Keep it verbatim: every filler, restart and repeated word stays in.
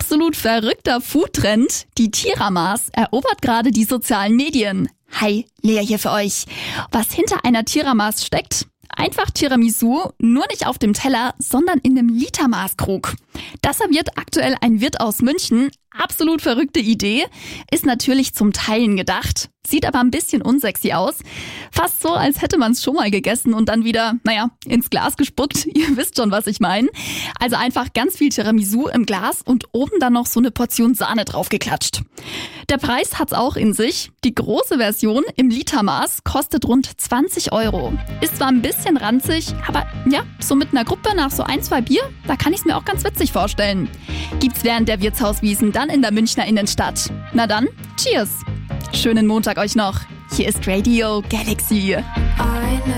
absolut verrückter Foodtrend. Die Tiramas erobert gerade die sozialen Medien. Hi, Lea hier für euch. Was hinter einer Tiramas steckt? Einfach Tiramisu, nur nicht auf dem Teller, sondern in einem Litermaßkrug. Das serviert aktuell ein Wirt aus München. Absolut verrückte Idee. Ist natürlich zum Teilen gedacht. Sieht aber ein bisschen unsexy aus. Fast so, als hätte man es schon mal gegessen und dann wieder, naja, ins Glas gespuckt. Ihr wisst schon, was ich meine. Also einfach ganz viel Tiramisu im Glas und oben dann noch so eine Portion Sahne draufgeklatscht. Der Preis hat's auch in sich. Die große Version im Litermaß kostet rund zwanzig Euro. Ist zwar ein bisschen ranzig, aber ja, so mit einer Gruppe nach so ein, zwei Bier, da kann ich's mir auch ganz witzig vorstellen. Gibt's während der Wirtshauswiesen dann in der Münchner Innenstadt. Na dann, cheers! Schönen Montag euch noch. Hier ist Radio Galaxy.